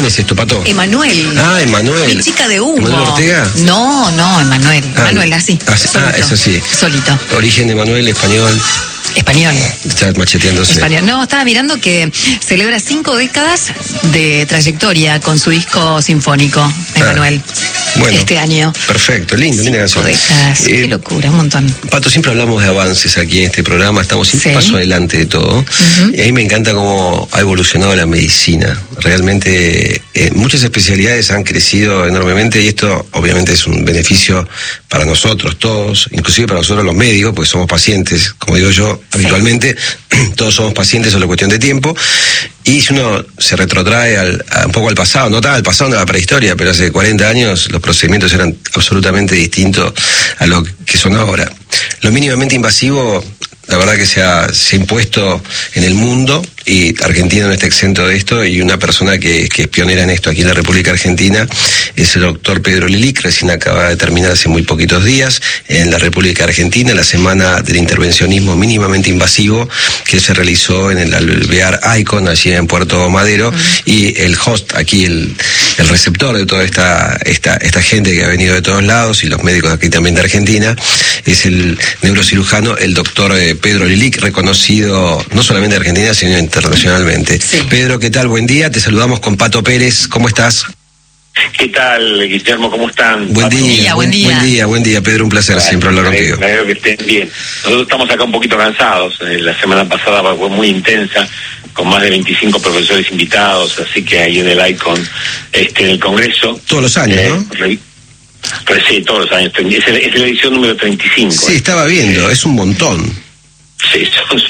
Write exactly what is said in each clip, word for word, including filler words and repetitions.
¿Quién es esto, Pato? Emanuel. Ah, Emanuel. Mi chica de humo. ¿Emanuel Ortega? No, no, Emanuel. Ah, Emanuel, así. así ah, eso sí. Solito. Origen de Emanuel, español. Español. Está macheteándose. Español. No, estaba mirando que celebra cinco décadas de trayectoria con su disco sinfónico, Emanuel. Ah, bueno, este año. Perfecto, lindo, linda canción. Décadas, eh, qué locura, un montón. Pato, siempre hablamos de avances aquí en este programa, estamos siempre sí. paso adelante de todo. Uh-huh. Y a mí me encanta cómo ha evolucionado la medicina. Realmente eh, muchas especialidades han crecido enormemente y esto obviamente es un beneficio para nosotros todos, inclusive para nosotros los médicos, porque somos pacientes, como digo yo, habitualmente, sí. todos somos pacientes, solo cuestión de tiempo. Y si uno se retrotrae al, a, un poco al pasado, no tan al pasado, no a la prehistoria, pero hace cuarenta años los procedimientos eran absolutamente distintos a lo que son ahora. Lo mínimamente invasivo, la verdad que se ha, se ha impuesto en el mundo, y Argentina no está exento de esto, y una persona que, que es pionera en esto aquí en la República Argentina es el doctor Pedro Lilic, recién acaba de terminar hace muy poquitos días en la República Argentina la semana del intervencionismo mínimamente invasivo que se realizó en el alvear Icon allí en Puerto Madero, uh-huh. y el host aquí, el, el receptor de toda esta, esta, esta gente que ha venido de todos lados y los médicos aquí también de Argentina es el neurocirujano, el doctor eh, Pedro Lilic, reconocido no solamente en Argentina sino en internacionalmente. Sí. Pedro, ¿qué tal? Buen día, te saludamos con Pato Pérez, ¿cómo estás? ¿Qué tal, Guillermo? ¿Cómo están? Buen día, buen día, buen día, buen día, Pedro, un placer vale, siempre hablar contigo. Espero que estén bien. Nosotros estamos acá un poquito cansados, la semana pasada fue muy intensa, con más de veinticinco profesores invitados, así que ahí en el Icon, este, en el Congreso. Todos los años, eh, ¿no? Re, re, sí, todos los años, es, es la edición número treinta y cinco. Sí, eh. estaba viendo, es un montón. Sí,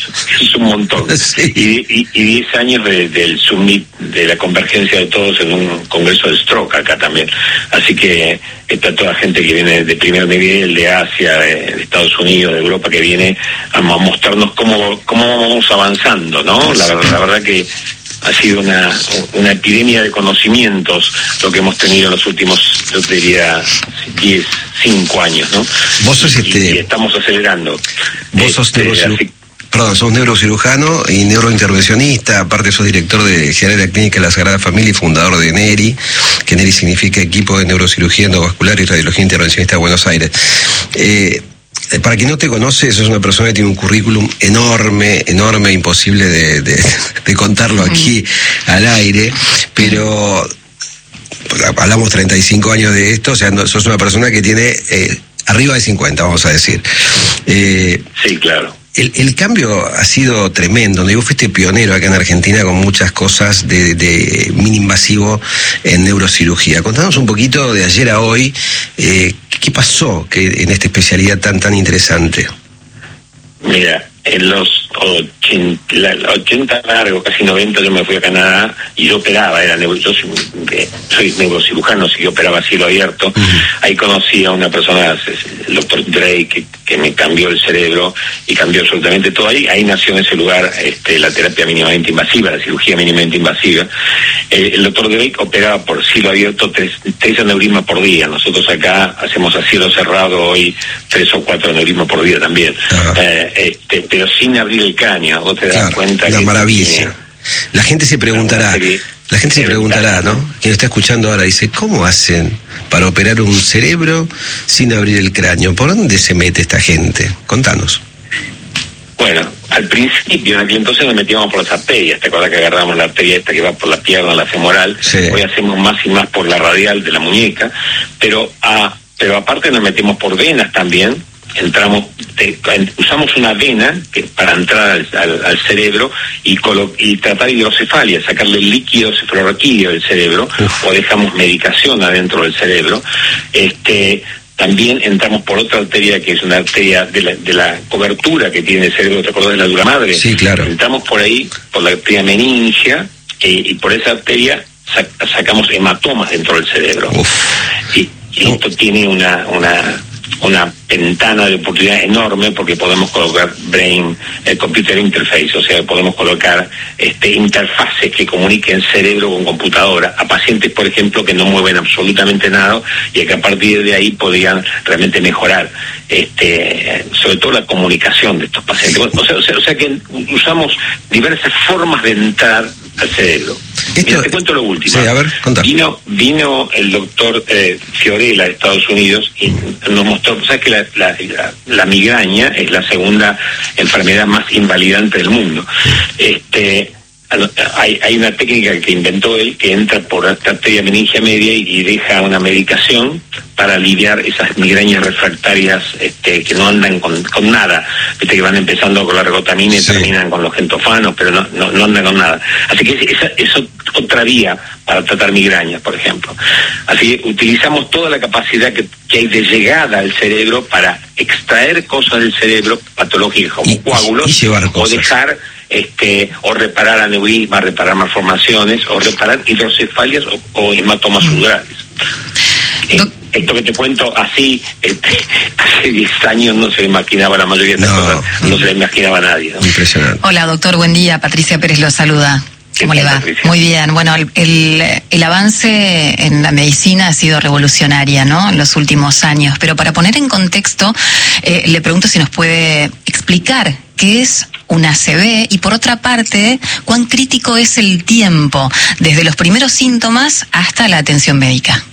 es un montón. Sí. Y, y, y diez años de, del summit, de la convergencia de todos en un congreso de stroke acá también. Así que está toda gente que viene de primer nivel, de Asia, de, de Estados Unidos, de Europa, que viene a, a mostrarnos cómo, cómo vamos avanzando, ¿no? La, la verdad que ha sido una, una epidemia de conocimientos lo que hemos tenido en los últimos, yo te diría, diez, cinco años, ¿no? Vos sos y, este... y estamos acelerando. Vos sos este, neurocirujano, perdón, sos neurocirujano y neurointervencionista, aparte sos director de General de la Clínica de la Sagrada Familia y fundador de NERI, que NERI significa Equipo de Neurocirugía Endovascular y Radiología Intervencionista de Buenos Aires. Eh... Para quien no te conoce, sos una persona que tiene un currículum enorme, enorme, imposible de, de, de contarlo aquí mm. al aire, pero hablamos treinta y cinco años de esto, o sea, no, sos una persona que tiene eh, arriba de cincuenta, vamos a decir. Eh, sí, claro. El, el cambio ha sido tremendo, ¿no? Y vos fuiste pionero acá en Argentina con muchas cosas de, de mini invasivo en neurocirugía. Contanos un poquito de ayer a hoy, eh, ¿qué pasó que en esta especialidad tan tan interesante? Mira, en los ochenta, la, ochenta largo, casi noventa, yo me fui a Canadá y yo operaba, era neuro, yo soy, soy neurocirujano, sí, yo operaba a cielo abierto. Uh-huh. Ahí conocí a una persona, el doctor Drake, que, que me cambió el cerebro y cambió absolutamente todo. Ahí, ahí nació en ese lugar este, la terapia mínimamente invasiva, la cirugía mínimamente invasiva. Eh, el doctor Drake operaba por cielo abierto tres, tres aneurismas por día. Nosotros acá hacemos a cielo cerrado hoy tres o cuatro aneurismas por día también. Uh-huh. eh, este, pero sin abrir el cráneo, vos te das claro, cuenta la que maravilla. Tiene... La gente se preguntará, la gente se preguntará, ¿no? Quien está escuchando ahora dice, ¿cómo hacen para operar un cerebro sin abrir el cráneo? ¿Por dónde se mete esta gente? Contanos. Bueno, al principio, en aquel entonces nos metíamos por las arterias, ¿te acuerdas que agarramos la arteria esta que va por la pierna, la femoral? Sí. Hoy hacemos más y más por la radial de la muñeca, pero, a, pero aparte nos metimos por venas también. Entramos, te, usamos una vena que, para entrar al, al, al cerebro y, colo, y tratar hidrocefalia, sacarle el líquido cefalorraquídeo del cerebro. Uf. O dejamos medicación adentro del cerebro. Este, también entramos por otra arteria que es una arteria de la, de la cobertura que tiene el cerebro, ¿te acordás de la dura madre? Sí, claro. Entramos por ahí, por la arteria meningia, eh, y por esa arteria sac, sacamos hematomas dentro del cerebro. Uf. Y, y esto tiene una... una una ventana de oportunidad enorme porque podemos colocar brain, eh, computer interface, o sea, podemos colocar este, interfaces que comuniquen cerebro con computadora a pacientes, por ejemplo, que no mueven absolutamente nada y que a partir de ahí podrían realmente mejorar este, sobre todo la comunicación de estos pacientes. O sea, o sea, o sea que usamos diversas formas de entrar al cerebro. Esto, Mira, te cuento lo último. Sí, a ver, contá. Vino, vino el doctor eh, Fiorella de Estados Unidos y nos mostró, ¿sabes que la, la, la, la migraña es la segunda enfermedad más invalidante del mundo? Este, hay, hay una técnica que inventó él que entra por la arteria meningia media y, y deja una medicación para aliviar esas migrañas refractarias este, que no andan con, con nada. Viste que van empezando con la ergotamina y sí. terminan con los gentofanos, pero no, no, no andan con nada. Así que esa es otra vía para tratar migrañas, por ejemplo. Así que utilizamos toda la capacidad que, que hay de llegada al cerebro para extraer cosas del cerebro patológicas como y, coágulos y o dejar este o reparar aneurismas, reparar malformaciones o reparar hidrocefalias o, o hematomas sudorales. Eh, esto que te cuento así, este, hace diez años no se imaginaba la mayoría de estas no, cosas, no se le imaginaba a nadie, ¿no? Impresionante. Hola, doctor, buen día. Patricia Pérez lo saluda. ¿Cómo le va? Patricia? Muy bien. Bueno, el, el, el avance en la medicina ha sido revolucionaria, ¿no? En los últimos años. Pero para poner en contexto, eh, le pregunto si nos puede explicar qué es una A C V y, por otra parte, cuán crítico es el tiempo desde los primeros síntomas hasta la atención médica.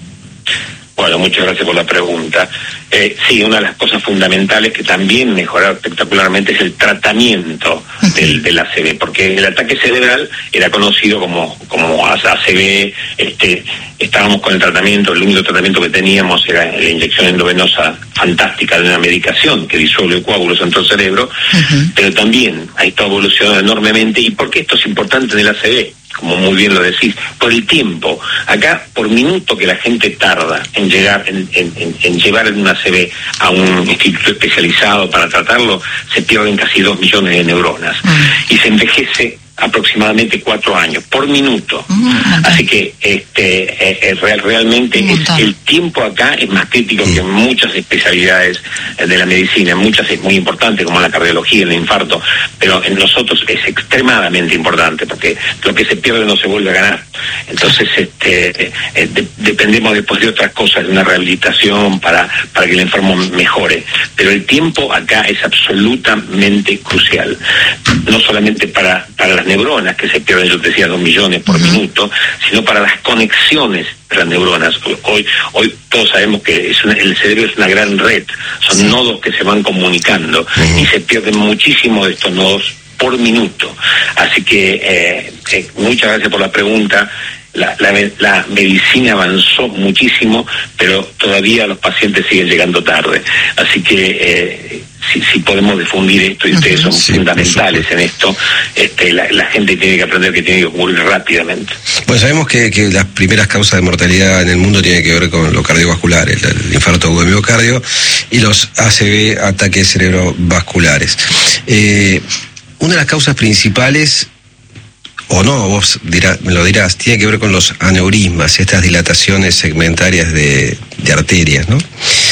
Bueno, muchas gracias por la pregunta. Eh, sí, una de las cosas fundamentales que también mejoró espectacularmente es el tratamiento del, del A C V, porque el ataque cerebral era conocido como, como A C V, este, estábamos con el tratamiento, el único tratamiento que teníamos era la inyección endovenosa fantástica de una medicación que disuelve coágulos en todo el cerebro, uh-huh. pero también ha estado evolucionando enormemente. ¿Y por qué esto es importante en el A C V? Como muy bien lo decís, por el tiempo. Acá, por minuto que la gente tarda en llegar, en, en, en llevar una A C V a un instituto especializado para tratarlo, se pierden casi dos millones de neuronas. Mm. Y se envejece aproximadamente cuatro años por minuto. Mm, Así que este eh, eh, real, realmente es, el tiempo acá es más crítico mm. que en muchas especialidades eh, de la medicina. En muchas es muy importante, como la cardiología, el infarto, pero en nosotros es extremadamente importante porque lo que se pierde no se vuelve a ganar. Entonces este eh, de, dependemos después de otras cosas, de una rehabilitación para, para que el enfermo mejore. Pero el tiempo acá es absolutamente crucial. No solamente para, para las neuronas que se pierden, yo te decía, dos millones por uh-huh. minuto, sino para las conexiones de las neuronas. Hoy hoy todos sabemos que es una, el cerebro es una gran red, son sí. nodos que se van comunicando uh-huh. y se pierden muchísimos de estos nodos por minuto. Así que eh, eh, muchas gracias por la pregunta. La, la, la medicina avanzó muchísimo, pero todavía los pacientes siguen llegando tarde. Así que eh, si, si podemos difundir esto, y uh-huh. ustedes son sí, fundamentales en esto, este, la, la gente tiene que aprender que tiene que ocurrir rápidamente. Bueno, sabemos que, que las primeras causas de mortalidad en el mundo tienen que ver con lo cardiovascular, el, el infarto agudo de miocardio y los A C V, ataques cerebrovasculares. Eh, una de las causas principales, o no, vos dirá, me lo dirás, tiene que ver con los aneurismas, estas dilataciones segmentarias de, de arterias, ¿no?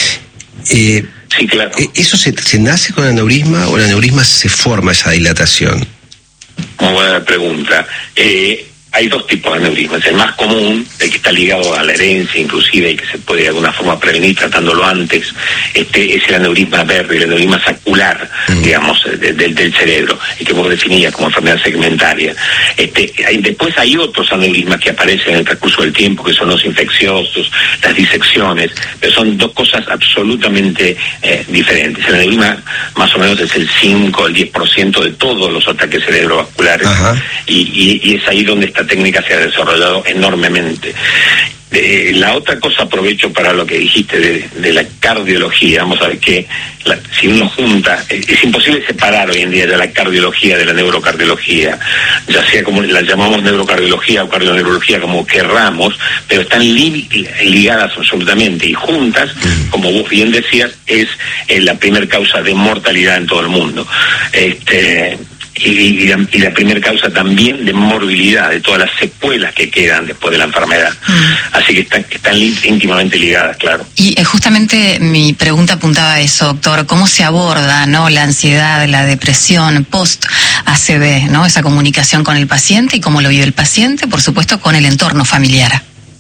Eh, sí, claro. ¿Eso se, se nace con aneurisma o el aneurisma se forma esa dilatación? Muy buena pregunta. Eh, hay dos tipos de aneurismas. El más común, el que está ligado a la herencia inclusive y que se puede de alguna forma prevenir tratándolo antes, este es el aneurisma verde, el aneurisma sacular, mm. digamos, de, de, del cerebro, y que vos definías como enfermedad segmentaria. Este, hay, después hay otros aneurismas que aparecen en el transcurso del tiempo, que son los infecciosos, las disecciones, pero son dos cosas absolutamente eh, diferentes. El aneurisma más o menos es el cinco, el diez por ciento de todos los ataques cerebrovasculares, y, y, y es ahí donde esta técnica se ha desarrollado enormemente. Eh, la otra cosa, aprovecho para lo que dijiste de, de la cardiología. Vamos a ver que la, si uno junta, es, es imposible separar hoy en día de la cardiología de la neurocardiología, ya sea como la llamamos neurocardiología o cardioneurología, como querramos, pero están li, ligadas absolutamente y juntas, como vos bien decías, es eh, la primera causa de mortalidad en todo el mundo. Este y, y, la, y la primera causa también de morbilidad, de todas las secuelas que quedan después de la enfermedad. Mm. Así que están, están íntimamente ligadas, claro. Y eh, justamente mi pregunta apuntaba a eso, doctor, ¿cómo se aborda, ¿no?, la ansiedad, la depresión post-A C V, ¿no?, esa comunicación con el paciente y cómo lo vive el paciente, por supuesto, con el entorno familiar?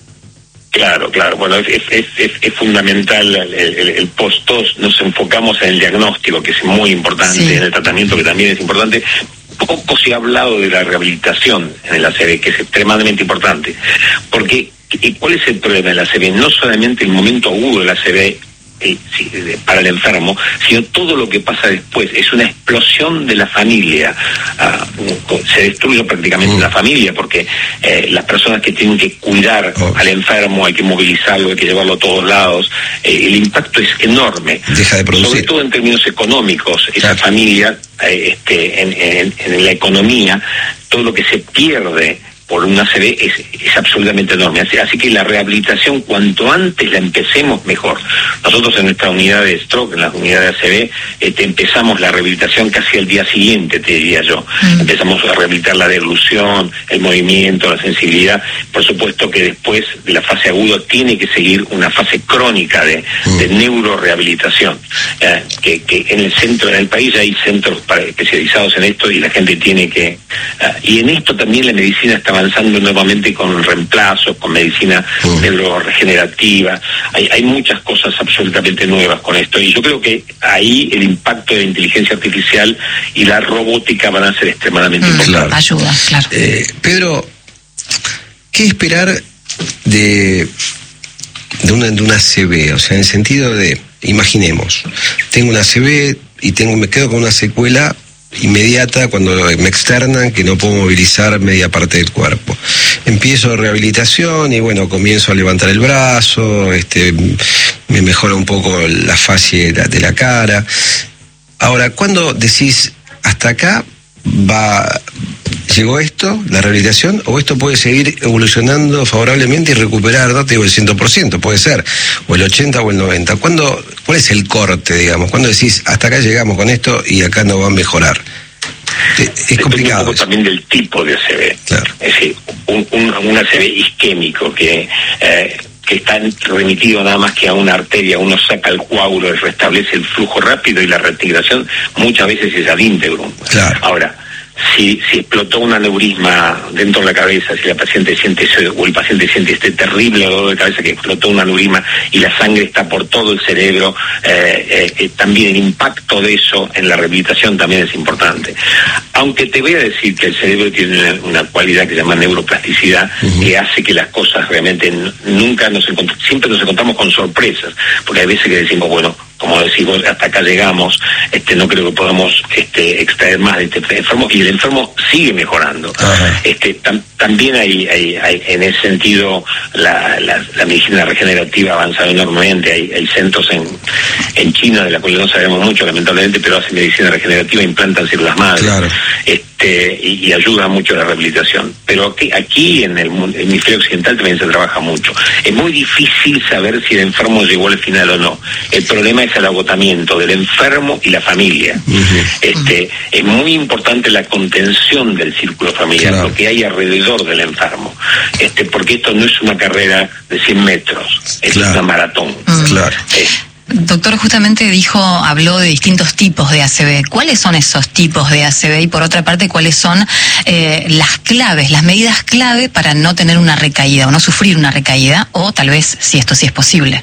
Claro, claro. Bueno, es, es, es, es fundamental el, el, el post-tos. Nos enfocamos en el diagnóstico, que es muy importante, sí. en el tratamiento, que también es importante. Poco se ha hablado de la rehabilitación en el A C V, que es extremadamente importante. Porque, ¿cuál es el problema del A C V? No solamente el momento agudo del A C V, Eh, sí, para el enfermo, sino todo lo que pasa después. Es una explosión de la familia. Ah, se destruye prácticamente mm. la familia, porque eh, las personas que tienen que cuidar oh. al enfermo, hay que movilizarlo, hay que llevarlo a todos lados. Eh, el impacto es enorme. Deja de producir. Sobre todo en términos económicos. Esa claro. familia, eh, este, en, en, en la economía, todo lo que se pierde por un A C V es, es absolutamente enorme. Así, así que la rehabilitación, cuanto antes la empecemos, mejor. Nosotros en nuestra unidad de stroke, en la unidad de A C V, este, empezamos la rehabilitación casi al día siguiente, te diría yo. Mm. Empezamos a rehabilitar la deglución, el movimiento, la sensibilidad. Por supuesto que después de la fase aguda tiene que seguir una fase crónica de, mm. de neurorehabilitación. Eh, que, que en el centro del país hay centros para, especializados en esto, y la gente tiene que... Uh, y en esto también la medicina está avanzando nuevamente con reemplazos, con medicina uh. neuroregenerativa. Hay, hay muchas cosas absolutamente nuevas con esto, y yo creo que ahí el impacto de la inteligencia artificial y la robótica van a ser extremadamente mm, importantes. Claro. Ayuda, claro. Eh, Pedro, ¿qué esperar de, de, una, de una A C V? O sea, en el sentido de, imaginemos, tengo una A C V y tengo, me quedo con una secuela inmediata cuando me externan, que no puedo movilizar media parte del cuerpo. Empiezo rehabilitación y bueno, comienzo a levantar el brazo, este, me mejora un poco la fascia de la, de la cara. Ahora, ¿cuándo decís hasta acá va, llegó esto, la rehabilitación, o esto puede seguir evolucionando favorablemente y recuperar, no te digo el cien por ciento, puede ser, o el ochenta o el noventa? ¿Cuándo, cuál es el corte, digamos? ¿Cuándo decís, hasta acá llegamos con esto y acá no va a mejorar? Es complicado. Un poco también del tipo de A C V. Claro. Es decir, un, un, un A C V isquémico que... Eh, que está remitido nada más que a una arteria, uno saca el coágulo y restablece el flujo rápido, y la reintegración muchas veces es ad integrum. Claro. Ahora, si, si explotó un aneurisma dentro de la cabeza, si la paciente siente eso, o el paciente siente este terrible dolor de cabeza que explotó un aneurisma y la sangre está por todo el cerebro, eh, eh, eh, también el impacto de eso en la rehabilitación también es importante. Aunque te voy a decir que el cerebro tiene una, una cualidad que se llama neuroplasticidad, uh-huh. que hace que las cosas realmente n- nunca nos encontramos, siempre nos encontramos con sorpresas, porque hay veces que decimos, bueno, como decimos, hasta acá llegamos, este, no creo que podamos este, extraer más de este enfermo, y el enfermo sigue mejorando. Uh-huh. Este, tam, también hay, hay, hay, en ese sentido, la, la, la medicina regenerativa ha avanzado enormemente. Hay, hay centros en, en China, de la cual no sabemos mucho, lamentablemente, pero hacen medicina regenerativa, implantan células madres. Claro. Este, y, y ayuda mucho a la rehabilitación. Pero aquí, aquí en el hemisferio occidental también se trabaja mucho. Es muy difícil saber si el enfermo llegó al final o no. El problema es el agotamiento del enfermo y la familia. Uh-huh. Este, es muy importante la contención del círculo familiar, claro. lo que hay alrededor del enfermo. Este, porque esto no es una carrera de cien metros, es claro. una maratón. Uh-huh. Claro. Eh, Doctor, justamente dijo, habló de distintos tipos de A C V. ¿Cuáles son esos tipos de A C V? Y por otra parte, ¿cuáles son eh, las claves, las medidas clave para no tener una recaída o no sufrir una recaída? O tal vez, si esto sí es posible.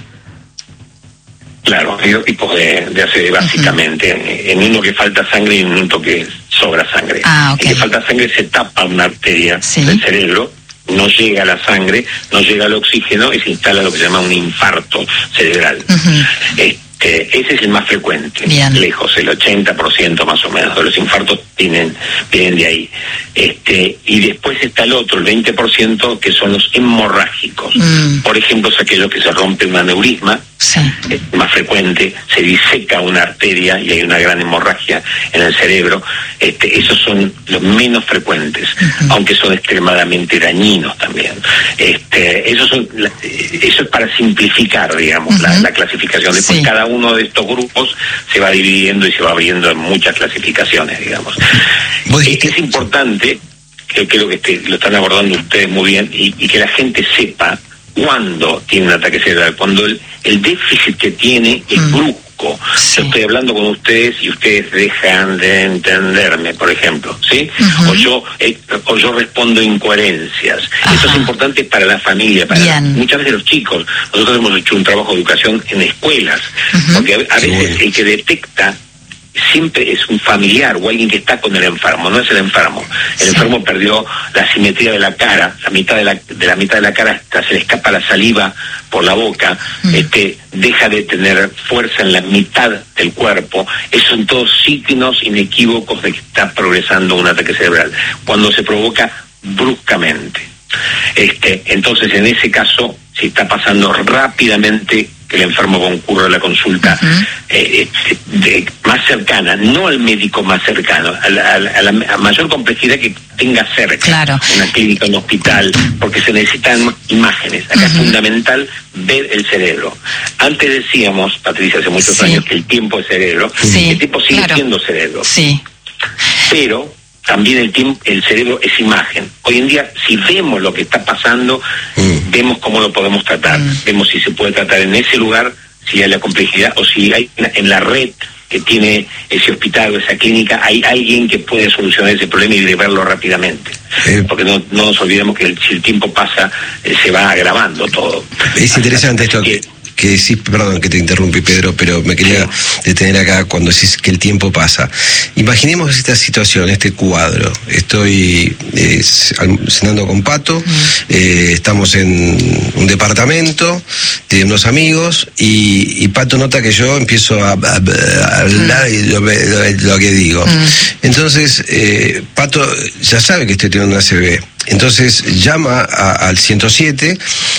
Claro, hay dos tipos de, de A C V básicamente. Uh-huh. En uno que falta sangre y en uno que sobra sangre. Ah, okay. En que falta sangre se tapa una arteria sí. del cerebro, no llega la sangre, no llega el oxígeno y se instala lo que se llama un infarto cerebral. Uh-huh. Este, ese es el más frecuente, Bien. lejos, el ochenta por ciento más o menos de los infartos vienen, vienen de ahí. Este, y después está el otro, el veinte por ciento, que son los hemorrágicos. Mm. Por ejemplo, es aquellos que se rompe un aneurisma, sí. es más frecuente, se diseca una arteria y hay una gran hemorragia en el cerebro. Este, esos son los menos frecuentes, uh-huh. aunque son extremadamente dañinos también. Este, esos son, eso es para simplificar, digamos, uh-huh. la, la clasificación. Después sí. cada uno de estos grupos se va dividiendo y se va abriendo en muchas clasificaciones, digamos. Eh, es importante, que creo que este, lo están abordando ustedes muy bien, y, y que la gente sepa cuándo tiene un ataque cerebral, cuando el, el déficit que tiene es mm. brusco. Sí. Yo estoy hablando con ustedes y ustedes dejan de entenderme, por ejemplo, ¿sí? Uh-huh. O yo eh, o yo respondo incoherencias. Ajá. Esto es importante para la familia, para la, muchas veces los chicos. Nosotros hemos hecho un trabajo de educación en escuelas, uh-huh. porque a, a veces bueno. el que detecta siempre es un familiar o alguien que está con el enfermo, no es el enfermo. El sí. enfermo perdió la simetría de la cara, la mitad de la, de la mitad de la cara hasta se le escapa la saliva por la boca, mm. este deja de tener fuerza en la mitad del cuerpo. Esos son todos signos inequívocos de que está progresando un ataque cerebral, cuando se provoca bruscamente. Este, entonces, en ese caso, si está pasando rápidamente, que el enfermo concurra a la consulta uh-huh. eh, de, más cercana, no al médico más cercano, a la, a la, a la a mayor complejidad que tenga cerca, claro. una clínica, un hospital, porque se necesitan imágenes. Acá uh-huh. es fundamental ver el cerebro. Antes decíamos, Patricia, hace muchos sí. años, que el tiempo es cerebro, sí, el tiempo sigue claro. siendo cerebro. Sí. Pero también el tiempo, el cerebro es imagen. Hoy en día, si vemos lo que está pasando, mm. vemos cómo lo podemos tratar. Mm. Vemos si se puede tratar en ese lugar, si hay la complejidad, o si hay en la red que tiene ese hospital o esa clínica, hay alguien que puede solucionar ese problema y verlo rápidamente. Eh, Porque no, no nos olvidemos que el, si el tiempo pasa, eh, se va agravando todo. Es interesante esto que... que decís, perdón que te interrumpí, Pedro, pero me quería detener acá cuando decís que el tiempo pasa. Imaginemos esta situación, este cuadro. Estoy eh, cenando con Pato, mm. eh, estamos en un departamento de unos amigos y, y Pato nota que yo empiezo a, a, a hablar mm. y lo, lo, lo que digo. Mm. Entonces, eh, Pato ya sabe que estoy teniendo una A C V. Entonces llama a, al ciento siete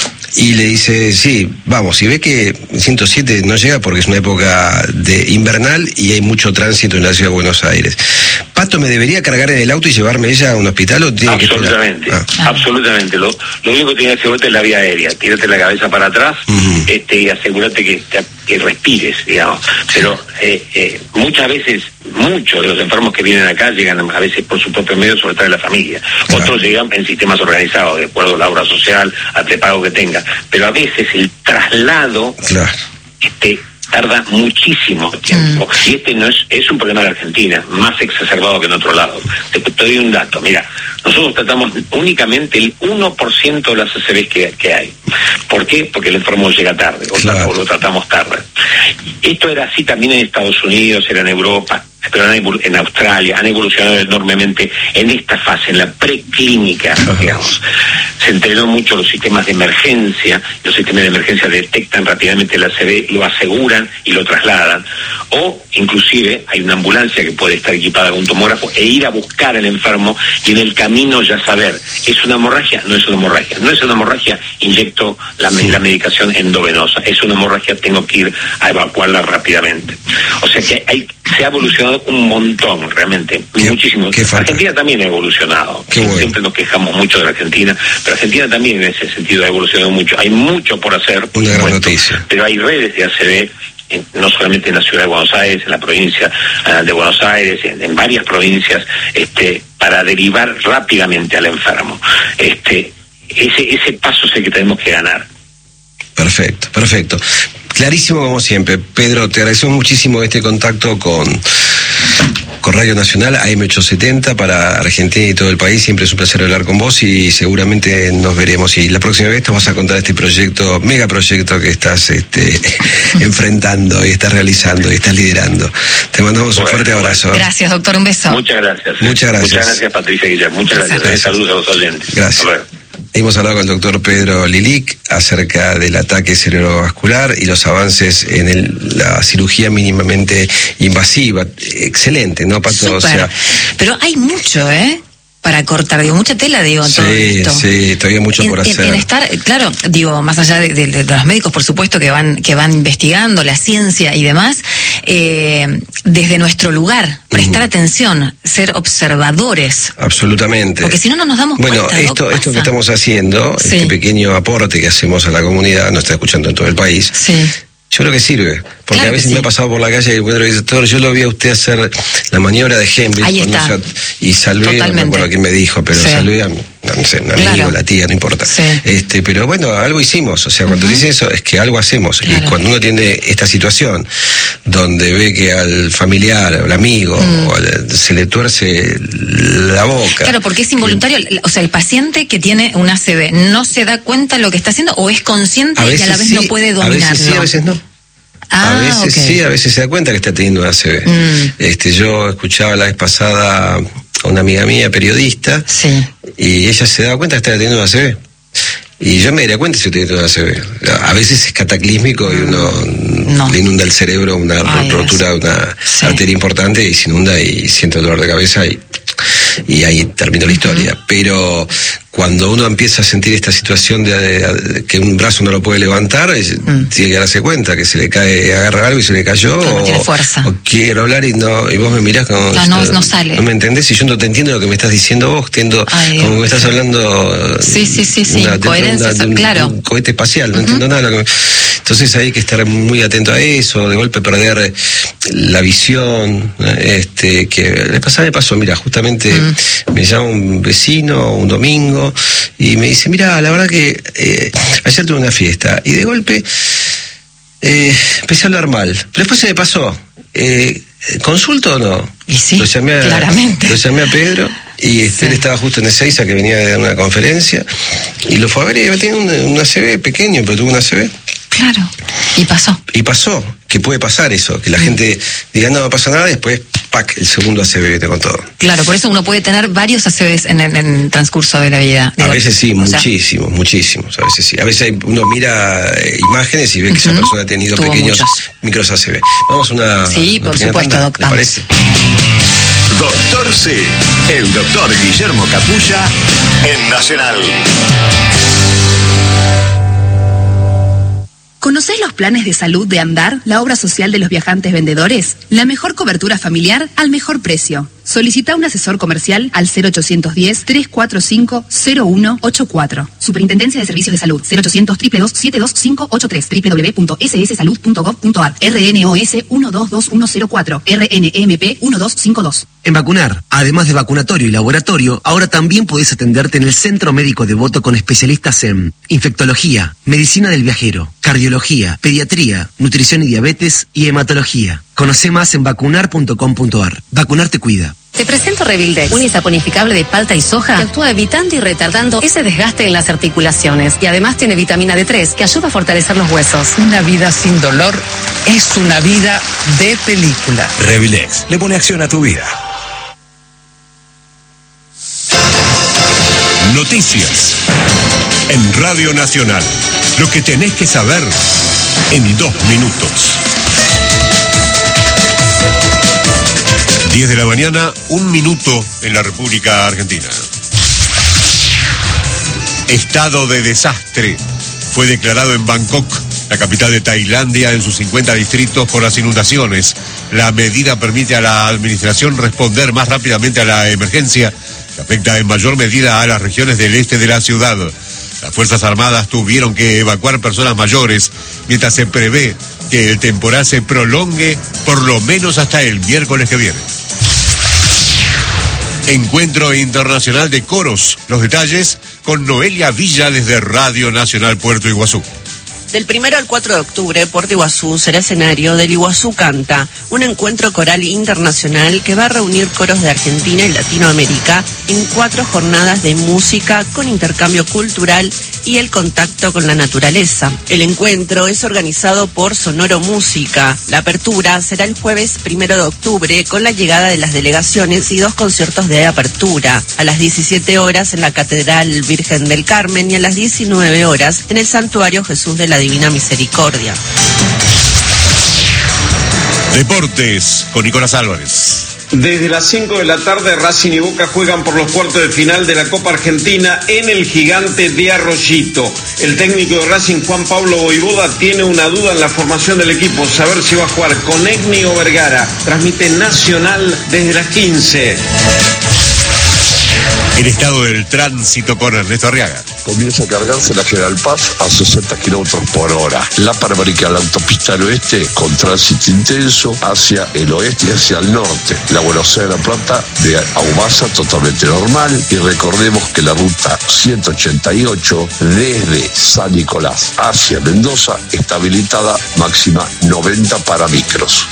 y le dice, sí, vamos, y ve que ciento siete no llega porque es una época de invernal y hay mucho tránsito en la ciudad de Buenos Aires. ¿Pato me debería cargar en el auto y llevarme ella a un hospital o tiene absolutamente, que esperar? Ah. Absolutamente. Lo, lo único que tiene que asegurarte es la vía aérea. Tírate la cabeza para atrás uh-huh. este, y asegúrate que, que respires, digamos. Pero eh, eh, muchas veces, muchos de los enfermos que vienen acá llegan a veces por su propio medio, sobre todo de la familia. Claro. Otros llegan en sistemas organizados, de acuerdo a la obra social, al prepago que tenga. Pero a veces el traslado claro. este, tarda muchísimo tiempo. Mm. Y este no es, es un problema de Argentina, más exacerbado que en otro lado. Te, te doy un dato, mira, nosotros tratamos únicamente el uno por ciento de las A C Vs que, que hay. ¿Por qué? Porque el enfermo llega tarde, o, claro. o lo tratamos tarde. Esto era así también en Estados Unidos, era en Europa, pero en Australia, han evolucionado enormemente en esta fase, en la preclínica, uh-huh. digamos. Se entrenó mucho los sistemas de emergencia, los sistemas de emergencia detectan rápidamente el A C V, lo aseguran y lo trasladan. O, inclusive, hay una ambulancia que puede estar equipada con un tomógrafo e ir a buscar al enfermo y en el camino ya saber, ¿es una hemorragia? No es una hemorragia. No es una hemorragia, inyecto la, la medicación endovenosa. Es una hemorragia, tengo que ir a evacuarla rápidamente. O sea que hay, se ha evolucionado un montón, realmente, ¿Qué, muchísimo. ¿qué Argentina también ha evolucionado. Bueno. Siempre nos quejamos mucho de la Argentina, pero Argentina también en ese sentido ha evolucionado mucho. Hay mucho por hacer, por Una supuesto, gran noticia. Pero hay redes de A C V, en, no solamente en la ciudad de Buenos Aires, en la provincia uh, de Buenos Aires, en, en varias provincias, este, para derivar rápidamente al enfermo. Este, ese, ese paso es el que tenemos que ganar. Perfecto, perfecto. Clarísimo como siempre. Pedro, te agradecemos muchísimo este contacto con, con Radio Nacional, A M ochocientos setenta para Argentina y todo el país. Siempre es un placer hablar con vos y seguramente nos veremos. Y la próxima vez te vas a contar este proyecto, mega proyecto que estás este, enfrentando y estás realizando y estás liderando. Te mandamos bueno, un fuerte abrazo. Bueno. Gracias, doctor. Un beso. Muchas gracias. Muchas gracias. Muchas gracias, Patricia Guillermo. Muchas gracias. gracias. Saludos a los oyentes. Gracias. Hemos hablado con el doctor Pedro Lilic acerca del ataque cerebrovascular y los avances en el, la cirugía mínimamente invasiva. Excelente, ¿no, Pato? O sea, pero hay mucho, ¿eh? Para cortar, digo, mucha tela, digo, sí, todo esto. Sí, todavía mucho en, por hacer. En, en estar, claro, digo, más allá de, de, de los médicos, por supuesto, que van que van investigando la ciencia y demás, eh, desde nuestro lugar, prestar uh-huh. atención, ser observadores. Absolutamente. Porque si no, no nos damos bueno, cuenta. Bueno, esto, esto que estamos haciendo, sí. este pequeño aporte que hacemos a la comunidad, nos está escuchando en todo el país. Sí. Yo creo que sirve, porque claro a veces sí. me ha pasado por la calle y encuentro que dice, doctor, yo lo vi a usted hacer la maniobra de Heimlich. Ahí está. Yo, y salvé, Totalmente. no me acuerdo quién me dijo, pero sí. salvé a, no sé, un amigo, claro. la tía, no importa. Sí. Este, pero bueno, algo hicimos, o sea, cuando uh-huh. dicen eso es que algo hacemos. Claro. Y cuando uno tiene esta situación, donde ve que al familiar, al amigo, mm. o al, se le tuerce la boca. Claro, porque es involuntario, o sea, el paciente que tiene un A C V, ¿no se da cuenta de lo que está haciendo o es consciente y a la vez sí, no puede dominarlo? A veces sí, a veces no. Ah, a veces okay. sí, a veces se da cuenta que está teniendo un A C V. Mm. Este, yo escuchaba la vez pasada a una amiga mía, periodista, sí. y ella se daba cuenta que estaba teniendo un A C V. Y yo me daría cuenta si usted tiene un A C V. A veces es cataclísmico mm. y uno no. le inunda el cerebro, una Ay, rotura, una sí. arteria importante y se inunda y siente dolor de cabeza y, y ahí terminó la historia. Uh-huh. Pero cuando uno empieza a sentir esta situación de, de, de que un brazo no lo puede levantar, mm. tiene que darse cuenta que se le cae, agarra algo y se le cayó. No o, tiene fuerza. O quiero hablar y no, y vos me mirás como... No, no, no sale. No me entendés y yo no te entiendo lo que me estás diciendo vos, entiendo Ay, como que me estás hablando... Sí, sí, sí, sí, una, coherencia, una, de un, claro. un cohete espacial, no uh-huh. entiendo nada. Lo que, entonces hay que estar muy atento a eso, de golpe perder la visión, este, que la pasada me pasó, mira, justamente uh-huh. me llama un vecino un domingo y me dice, mira, la verdad que eh, ayer tuve una fiesta y de golpe eh, empecé a hablar mal, pero después se me pasó, eh, ¿consulto o no? Y sí, lo llamé a, claramente. Lo llamé a Pedro y este, sí. él estaba justo en Ezeiza, que venía de una conferencia, y lo fue a ver y tenía un, un A C V pequeño, pero tuvo un A C V. Claro, y pasó. Y pasó, que puede pasar eso, que la mm. gente diga, no, no pasa nada, y después, ¡pac!, el segundo A C V con todo. Claro, por eso uno puede tener varios A C Vs en el, en el transcurso de la vida. A veces sí, muchísimos, sea... muchísimos, a veces sí. A veces uno mira eh, imágenes y ve que uh-huh. esa persona ha tenido Tuvo pequeños muchos. micros A C V. Vamos a una... Sí, una por supuesto, doctor. ¿Me parece? Doctor C, el doctor Guillermo Capulla, en Nacional. ¿Conocés los planes de salud de Andar, la obra social de los viajantes vendedores? La mejor cobertura familiar al mejor precio. Solicita un asesor comercial al cero ochocientos diez, trescientos cuarenta y cinco, cero uno ochenta y cuatro. Superintendencia de Servicios de Salud, cero ochocientos, dos dos dos, siete dos cinco ocho tres, doble u doble u doble u punto ese ese salud punto gov punto a r, R N O S uno dos dos uno cero cuatro, R N M P uno dos cinco dos. En Vacunar, además de vacunatorio y laboratorio, ahora también podés atenderte en el Centro Médico Devoto con especialistas en infectología, medicina del viajero, cardiología, pediatría, nutrición y diabetes y hematología. Conoce más en vacunar punto com punto a r. Vacunar te cuida. Te presento Revildex, un isaponificable de palta y soja que actúa evitando y retardando ese desgaste en las articulaciones. Y además tiene vitamina D tres que ayuda a fortalecer los huesos. Una vida sin dolor es una vida de película. Revildex le pone acción a tu vida. Noticias en Radio Nacional. Lo que tenés que saber en dos minutos. diez de la mañana, un minuto en la República Argentina. Estado de desastre fue declarado en Bangkok, la capital de Tailandia, en sus cincuenta distritos por las inundaciones. La medida permite a la administración responder más rápidamente a la emergencia, que afecta en mayor medida a las regiones del este de la ciudad. Las Fuerzas Armadas tuvieron que evacuar personas mayores, mientras se prevé que el temporal se prolongue por lo menos hasta el miércoles que viene. Encuentro Internacional de Coros. Los detalles con Noelia Villa desde Radio Nacional Puerto Iguazú. Del primero al cuatro de octubre, Puerto Iguazú será escenario del Iguazú Canta, un encuentro coral internacional que va a reunir coros de Argentina y Latinoamérica en cuatro jornadas de música con intercambio cultural y el contacto con la naturaleza. El encuentro es organizado por Sonoro Música. La apertura será el jueves primero de octubre con la llegada de las delegaciones y dos conciertos de apertura. A las diecisiete horas en la Catedral Virgen del Carmen y a las diecinueve horas en el Santuario Jesús de la Divina Misericordia. Deportes con Nicolás Álvarez. Desde las cinco de la tarde, Racing y Boca juegan por los cuartos de final de la Copa Argentina en el Gigante de Arroyito. El técnico de Racing, Juan Pablo Voivoda, tiene una duda en la formación del equipo, saber si va a jugar con Egni o Vergara. Transmite Nacional desde las quince. El estado del tránsito con Ernesto Arriaga. comienza a cargarse la General Paz a sesenta kilómetros por hora. La Panamericana, la autopista al oeste, con tránsito intenso hacia el oeste y hacia el norte. La Buenos Aires de La Plata de Aumasa totalmente normal. Y recordemos que la ruta ciento ochenta y ocho desde San Nicolás hacia Mendoza está habilitada, máxima noventa para micros.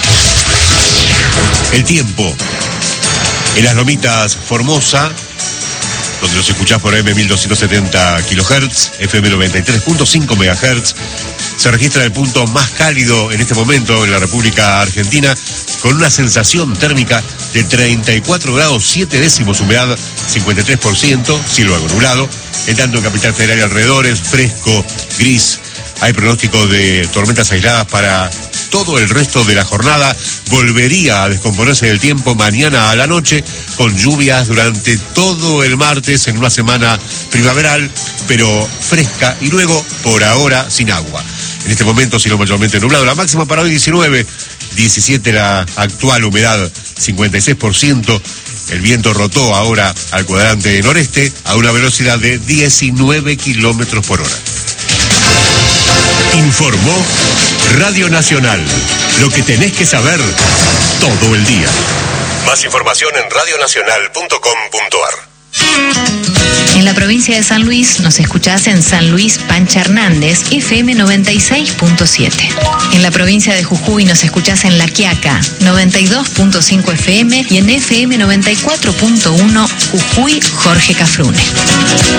El tiempo. En las Lomitas, Formosa, donde los escuchás por M mil doscientos setenta kilohertz, F M noventa y tres punto cinco megahertz, se registra el punto más cálido en este momento en la República Argentina, con una sensación térmica de treinta y cuatro grados siete décimos, humedad cincuenta y tres por ciento, cielo algo nublado. En tanto en Capital Federal y alrededores, fresco, gris. Hay pronóstico de tormentas aisladas para todo el resto de la jornada. Volvería a descomponerse el tiempo mañana a la noche, con lluvias durante todo el martes en una semana primaveral, pero fresca, y luego, por ahora, sin agua. En este momento, cielo mayormente nublado. La máxima para hoy diecinueve, diecisiete la actual, humedad cincuenta y seis por ciento. El viento rotó ahora al cuadrante noreste a una velocidad de diecinueve kilómetros por hora. Informó Radio Nacional. Lo que tenés que saber todo el día. Más información en radio nacional punto com punto ar. En la provincia de San Luis nos escuchás en San Luis Pancha Hernández, F M noventa y seis punto siete. En la provincia de Jujuy nos escuchás en La Quiaca, noventa y dos punto cinco F M, y en F M noventa y cuatro punto uno Jujuy Jorge Cafrune.